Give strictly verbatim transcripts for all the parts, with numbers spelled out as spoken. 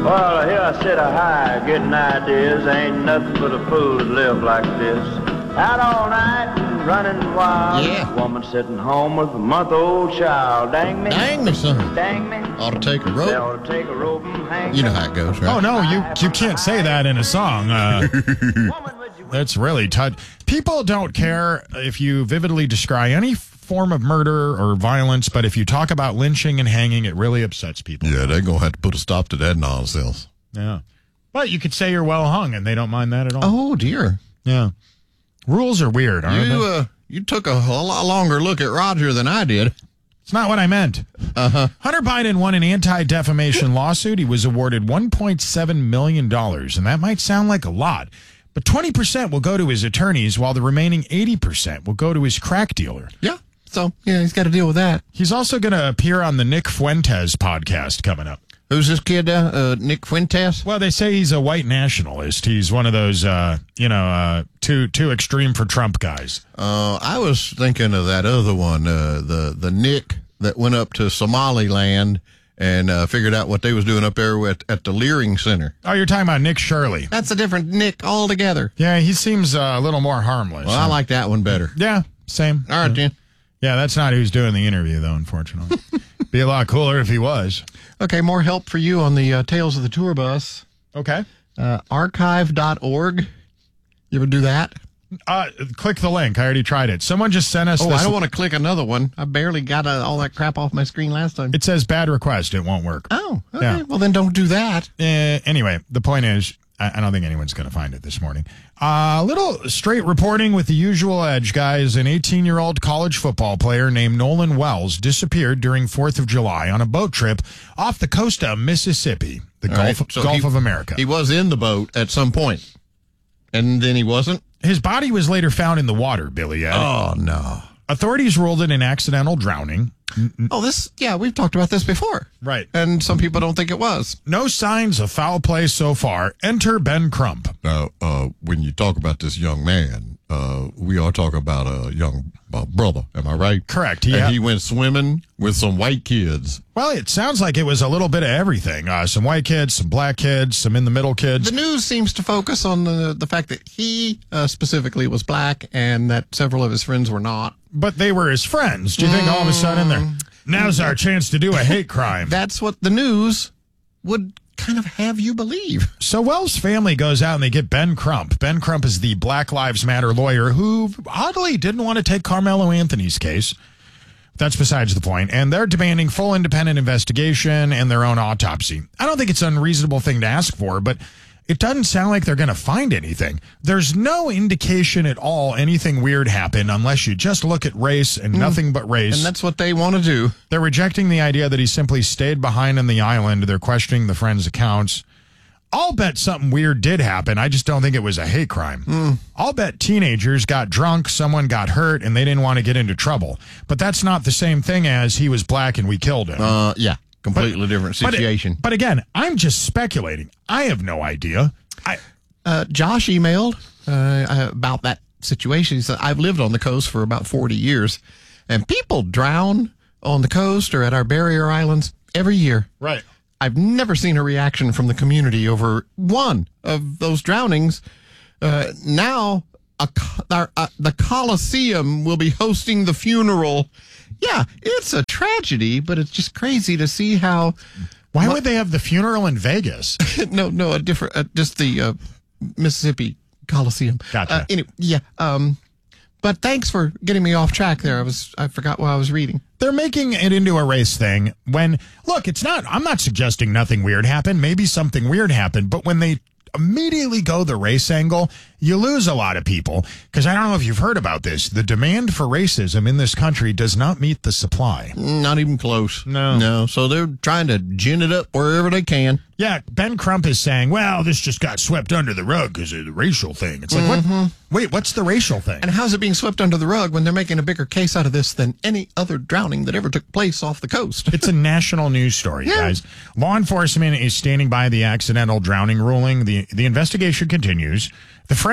Well, here I sit a high, getting ideas. Ain't nothing but a fool to live like this. Out all night and running wild. Yeah. Woman sitting home with a month-old child. Dang me. Dang me, son. Dang me. Ought to take a They rope. ought to take a rope and hang You know me. how it goes, right? Oh, no, you you can't say that in a song. Uh, Woman, would you that's really tough. People don't care if you vividly describe any form of murder or violence, but if you talk about lynching and hanging, it really upsets people. Yeah, they're going to have to put a stop to that nonsense. Yeah. But you could say you're well hung, and they don't mind that at all. Oh, dear. Yeah. Rules are weird, aren't You, they? uh, you took a whole lot longer look at Roger than I did. It's not what I meant. Uh-huh. Hunter Biden won an anti-defamation lawsuit. He was awarded one point seven million dollars, and that might sound like a lot, but twenty percent will go to his attorneys, while the remaining eighty percent will go to his crack dealer. Yeah. So, yeah, he's got to deal with that. He's also going to appear on the Nick Fuentes podcast coming up. Who's this kid, uh, uh, Nick Fuentes? Well, they say he's a white nationalist. He's one of those, uh, you know, uh, too too extreme for Trump guys. Uh, I was thinking of that other one, uh, the, the Nick that went up to Somaliland and uh, figured out what they was doing up there at, at the Leering Center. Oh, you're talking about Nick Shirley. That's a different Nick altogether. Yeah, he seems uh, a little more harmless. Well, I like that one better. Yeah, same. All right, then. Yeah, that's not who's doing the interview, though, unfortunately. Be a lot cooler if he was. Okay, more help for you on the uh, Tales of the Tour Bus. Okay. Uh, archive dot org. You ever do that? Uh, click the link. I already tried it. Someone just sent us Oh, this. I don't want to click another one. I barely got uh, all that crap off my screen last time. It says bad request. It won't work. Oh, okay. Yeah. Well, then don't do that. Uh, anyway, the point is, I, I don't think anyone's going to find it this morning. A uh, little straight reporting with the usual edge, guys. An eighteen-year-old college football player named Nolan Wells disappeared during fourth of July on a boat trip off the coast of Mississippi, the All Gulf, right, so Gulf he- of America. He was in the boat at some point, and then he wasn't? His body was later found in the water, Billy Ed. Oh, no. Authorities ruled it an accidental drowning. Oh, this, yeah, we've talked about this before. Right. And some people don't think it was. No signs of foul play so far. Enter Ben Crump. Now, uh, when you talk about this young man, uh, we are talking about a young uh, brother. Am I right? Correct. And Yeah. he went swimming with some white kids. Well, it sounds like it was a little bit of everything. Uh, some white kids, some black kids, some in-the-middle kids. The news seems to focus on the, the fact that he uh, specifically was black and that several of his friends were not. But they were his friends. Do you think all of a sudden they're, now's our chance to do a hate crime? That's what the news would kind of have you believe. So Wells' family goes out and they get Ben Crump. Ben Crump is the Black Lives Matter lawyer who oddly didn't want to take Carmelo Anthony's case. That's besides the point. And they're demanding full independent investigation and their own autopsy. I don't think it's an unreasonable thing to ask for, but it doesn't sound like they're going to find anything. There's no indication at all anything weird happened unless you just look at race and nothing but race. And that's what they want to do. They're rejecting the idea that he simply stayed behind on the island. They're questioning the friends' accounts. I'll bet something weird did happen. I just don't think it was a hate crime. Mm. I'll bet teenagers got drunk, someone got hurt, and they didn't want to get into trouble. But that's not the same thing as he was black and we killed him. Uh, yeah, completely But- different but it- situation. But, again, I'm just speculating. I have no idea. I Uh, Josh emailed uh, about that situation. He said, I've lived on the coast for about forty years, and people drown on the coast or at our barrier islands every year. Right. I've never seen a reaction from the community over one of those drownings. Uh, now, a, co- our, uh, the Coliseum will be hosting the funeral. Yeah, it's a tragedy, but it's just crazy to see how... Why would they have the funeral in Vegas? no, no, a different, uh, just the uh, Mississippi Coliseum. Gotcha. Uh, anyway, yeah. Um, but thanks for getting me off track there. I was, I forgot what I was reading. They're making it into a race thing when, look, it's not, I'm not suggesting nothing weird happened. Maybe something weird happened, but when they immediately go the race angle, you lose a lot of people. Because I don't know if you've heard about this. The demand for racism in this country does not meet the supply. Not even close. No. No. So they're trying to gin it up wherever they can. Yeah, Ben Crump is saying, well, this just got swept under the rug because of the racial thing. It's like, what? Wait, what's the racial thing? And how's it being swept under the rug when they're making a bigger case out of this than any other drowning that ever took place off the coast? It's a national news story, Yeah. guys. Law enforcement is standing by the accidental drowning ruling. The, the investigation continues. The friend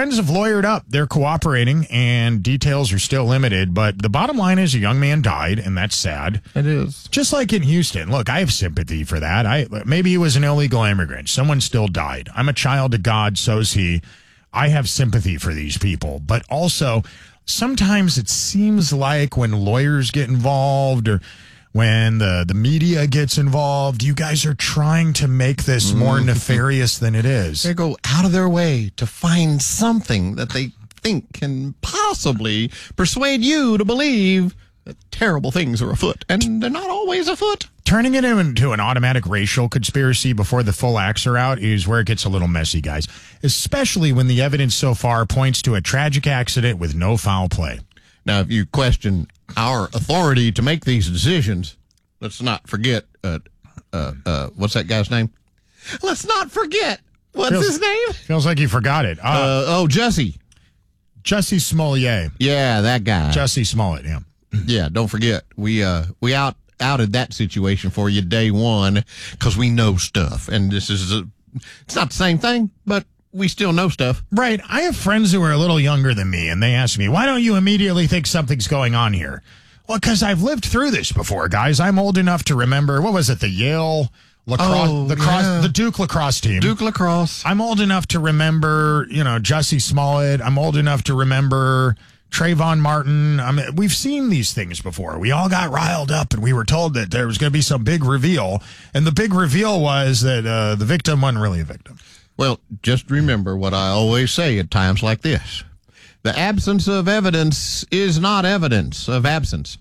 friends have lawyered up. They're cooperating, and details are still limited. But the bottom line is a young man died, and that's sad. It is. Just like in Houston. Look, I have sympathy for that. I Maybe he was an illegal immigrant. Someone still died. I'm a child of God, so's he. I have sympathy for these people. But also, sometimes it seems like when lawyers get involved or when the, the media gets involved, you guys are trying to make this more nefarious than it is. They go out of their way to find something that they think can possibly persuade you to believe that terrible things are afoot, and they're not always afoot. Turning it into an automatic racial conspiracy before the full acts are out is where it gets a little messy, guys, especially when the evidence so far points to a tragic accident with no foul play. Now, if you question our authority to make these decisions, let's not forget, uh, uh, uh, what's that guy's name? Let's not forget. What's feels, his name? Feels like you forgot it. Uh, Uh, oh, Jesse. Jesse Smollett. Yeah, that guy. Jesse Smollett, yeah. Yeah, don't forget. We uh we out outed that situation for you day one because we know stuff. And this is, a, it's not the same thing, but we still know stuff. Right. I have friends who are a little younger than me, and they ask me, why don't you immediately think something's going on here? Well, because I've lived through this before, guys. I'm old enough to remember, what was it, the Yale lacrosse, Oh, the, cross, yeah. the Duke lacrosse team. Duke lacrosse. I'm old enough to remember, you know, Jussie Smollett. I'm old enough to remember Trayvon Martin. I mean, we've seen these things before. We all got riled up, and we were told that there was going to be some big reveal. And the big reveal was that uh, the victim wasn't really a victim. Well, just remember what I always say at times like this. The absence of evidence is not evidence of absence.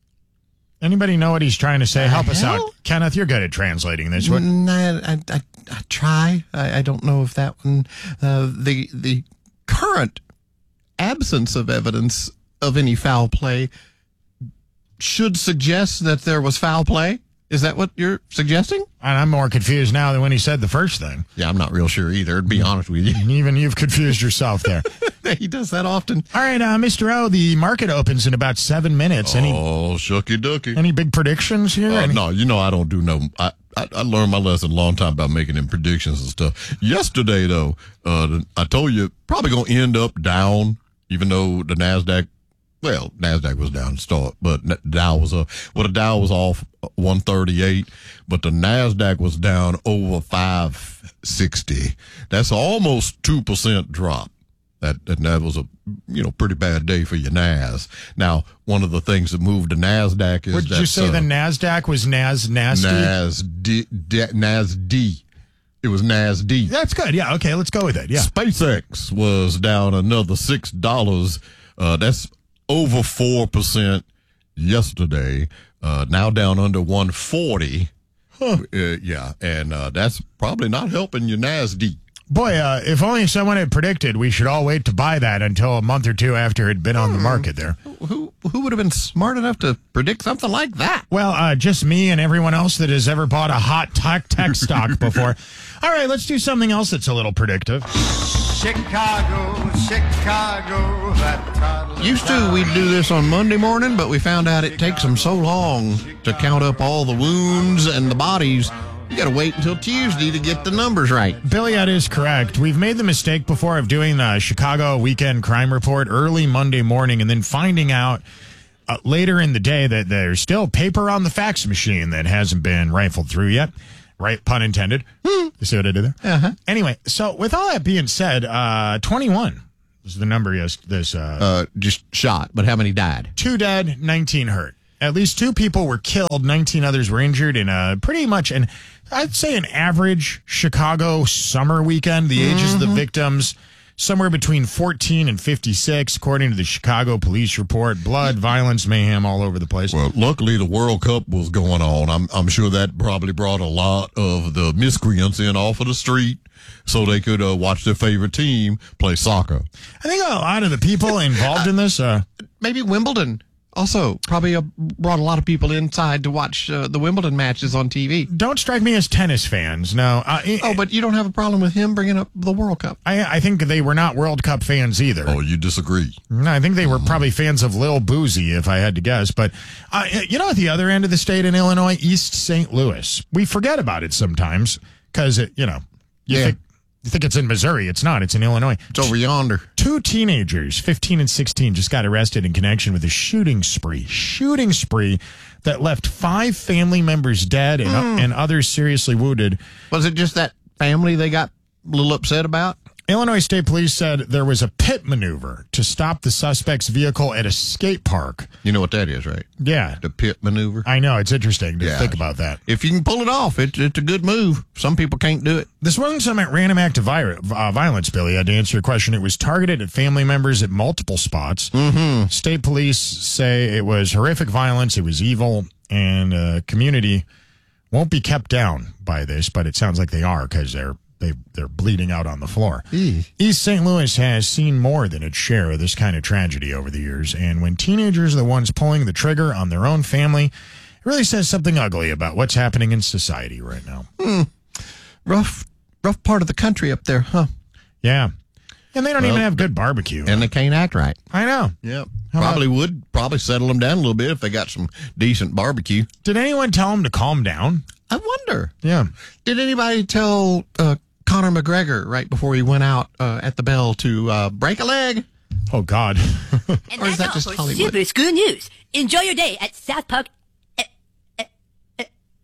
Anybody know what he's trying to say? Help us hell? out. Kenneth, you're good at translating this. What, Mm, I, I, I, I try. I, I don't know if that one, uh, the, the current absence of evidence of any foul play should suggest that there was foul play. Is that what you're suggesting? and I'm more confused now than when he said the first thing. Yeah, I'm not real sure either, to be honest with you. And even you've confused yourself there. He does that often. All right, uh, Mister O, the market opens in about seven minutes. Any Oh, shucky ducky. any big predictions here? Uh, Any- no, you know I don't do no. I, I I learned my lesson a long time about making them predictions and stuff. Yesterday though, uh, I told you probably gonna end up down, even though the Nasdaq. Well, Nasdaq was down to start, but N- Dow was up. Well, the Dow was off one thirty-eight, but the Nasdaq was down over five sixty. That's almost two percent drop. That, that that was a you know pretty bad day for your Nas. Now, one of the things that moved the Nasdaq is What did that you say? uh, the Nasdaq was Nas nasty. Nas D, D, Nas D. It was Nas D. That's good. Yeah. Okay. Let's go with it. Yeah. SpaceX was down another six dollars. Uh, that's over four percent yesterday. Uh, now down under one forty. Huh. Uh, yeah, and uh, that's probably not helping your Nas D. Boy, uh, if only someone had predicted we should all wait to buy that until a month or two after it had been on the market there. Who who would have been smart enough to predict something like that? Well, uh, just me and everyone else that has ever bought a hot tech, tech stock before. All right, let's do something else that's a little predictive. Chicago, Chicago, that toddler. Used to, we'd do this on Monday morning, but we found out it takes them so long to count up all the wounds and the bodies. You got to wait until Tuesday to get the numbers right. Billy, that is correct. We've made the mistake before of doing the Chicago Weekend Crime Report early Monday morning and then finding out uh, later in the day that there's still paper on the fax machine that hasn't been rifled through yet. Right, pun intended. You see what I did there? Uh-huh. Anyway, so with all that being said, uh, twenty-one was the number yes, this uh, Uh, just shot, but how many died? two dead, nineteen hurt. At least two people were killed, nineteen others were injured in a pretty much an, I'd say an average Chicago summer weekend. The ages of the victims, somewhere between fourteen and fifty-six, according to the Chicago Police Report. Blood, violence, mayhem all over the place. Well, luckily the World Cup was going on. I'm I'm sure that probably brought a lot of the miscreants in off of the street so they could uh, watch their favorite team play soccer. I think a lot of the people involved in this, uh, Maybe Wimbledon also probably uh, brought a lot of people inside to watch uh, the Wimbledon matches on T V. don't strike me as tennis fans. No. Uh, Oh, but you don't have a problem with him bringing up the World Cup? I, I think they were not World Cup fans either. Oh, you disagree? No, I think they were probably fans of Lil Boozy, if I had to guess. But, uh, you know, at the other end of the state in Illinois, East Saint Louis, we forget about it sometimes because, you know, you Yeah. think You think it's in Missouri. It's not. It's in Illinois. It's over yonder. Two teenagers, fifteen and sixteen, just got arrested in connection with a shooting spree. Shooting spree that left five family members dead and, mm. and others seriously wounded. Was it just that family they got a little upset about? Illinois State Police said there was a pit maneuver to stop the suspect's vehicle at a skate park. You know what that is, right? Yeah. The pit maneuver. I know. It's interesting to yeah. think about that. If you can pull it off, it, it's a good move. Some people can't do it. This wasn't some random act of vi- uh, violence, Billy. To answer your question, it was targeted at family members at multiple spots. Mm-hmm. State police say it was horrific violence. It was evil, and uh, community won't be kept down by this, but it sounds like they are because they're They, they're bleeding out on the floor. E. East Saint Louis has seen more than its share of this kind of tragedy over the years. And when teenagers are the ones pulling the trigger on their own family, it really says something ugly about what's happening in society right now. Hmm. Rough, rough part of the country up there, huh? Yeah. And they don't well, even have good barbecue. And they can't act right. I know. Yep. How probably about, would probably settle them down a little bit if they got some decent barbecue. Did anyone tell them to calm down? I wonder. Yeah. Did anybody tell uh, Conor McGregor right before he went out uh, at the bell to uh, break a leg? Oh, God. And or is that's that all just for Hollywood? Super School News. Enjoy your day at South Park uh, uh, uh,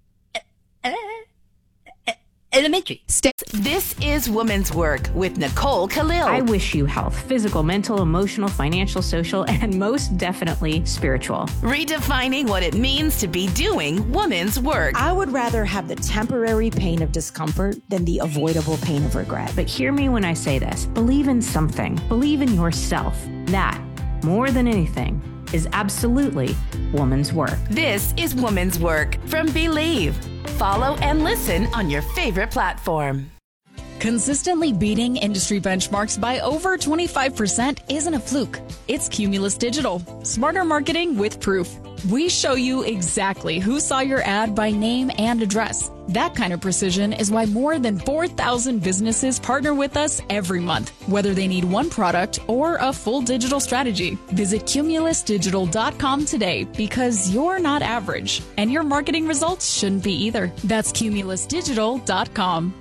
uh, uh, Elementary. This is Woman's Work with Nicole Khalil. I wish you health, physical, mental, emotional, financial, social, and most definitely spiritual. Redefining what it means to be doing woman's work. I would rather have the temporary pain of discomfort than the avoidable pain of regret. But hear me when I say this. Believe in something. Believe in yourself. That, more than anything, is absolutely woman's work. This is Woman's Work from Believe. Follow and listen on your favorite platform. Consistently beating industry benchmarks by over twenty-five percent isn't a fluke. It's Cumulus Digital. Smarter marketing with proof. We show you exactly who saw your ad by name and address. That kind of precision is why more than four thousand businesses partner with us every month, whether they need one product or a full digital strategy. Visit cumulus digital dot com today because you're not average, and your marketing results shouldn't be either. That's cumulus digital dot com.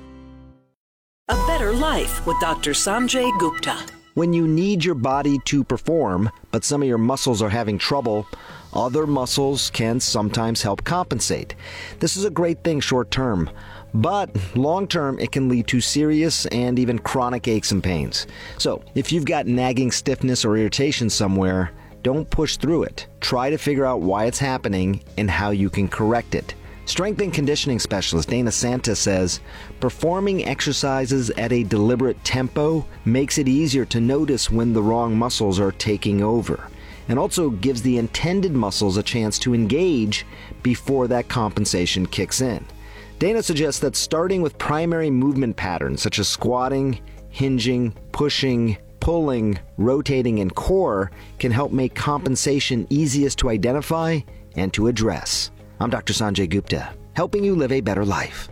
A Better Life with Doctor Sanjay Gupta. When you need your body to perform, but some of your muscles are having trouble, other muscles can sometimes help compensate. This is a great thing short term, but long term it can lead to serious and even chronic aches and pains. So if you've got nagging stiffness or irritation somewhere, don't push through it. Try to figure out why it's happening and how you can correct it. Strength and conditioning specialist Dana Santa says, performing exercises at a deliberate tempo makes it easier to notice when the wrong muscles are taking over, and also gives the intended muscles a chance to engage before that compensation kicks in. Dana suggests that starting with primary movement patterns such as squatting, hinging, pushing, pulling, rotating, and core can help make compensation easiest to identify and to address. I'm Doctor Sanjay Gupta, helping you live a better life.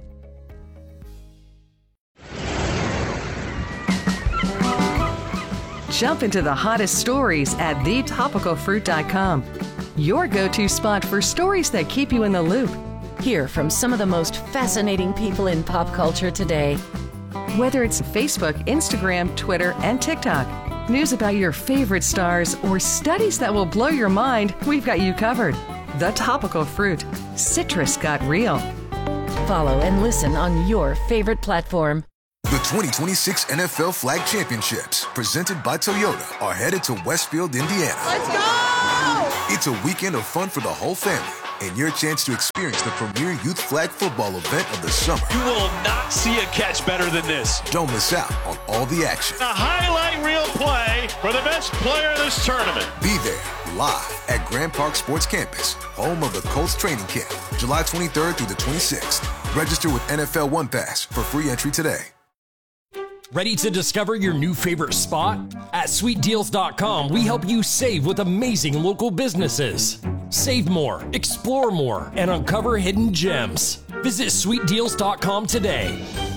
Jump into the hottest stories at the topical fruit dot com. Your go-to spot for stories that keep you in the loop. Hear from some of the most fascinating people in pop culture today. Whether it's Facebook, Instagram, Twitter, and TikTok, news about your favorite stars, or studies that will blow your mind, we've got you covered. The Topical Fruit. Citrus got real. Follow and listen on your favorite platform. The twenty twenty-six N F L Flag Championships, presented by Toyota, are headed to Westfield, Indiana. Let's go! It's a weekend of fun for the whole family, and your chance to experience the premier youth flag football event of the summer. You will not see a catch better than this. Don't miss out on all the action. A highlight reel play for the best player of this tournament. Be there, live at Grand Park Sports Campus, home of the Colts training camp, July twenty-third through the twenty-sixth. Register with N F L One Pass for free entry today. Ready to discover your new favorite spot? At sweet deals dot com, we help you save with amazing local businesses. Save more, explore more, and uncover hidden gems. Visit sweet deals dot com today.